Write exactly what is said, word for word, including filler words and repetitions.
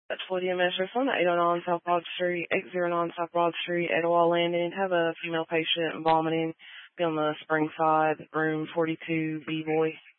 That's Lydia Messerson, eight oh nine South Broad Street, eight oh nine South Broad Street, Etowah Landing. Have a female patient vomiting. Be on the spring side, room forty-two, B-boy.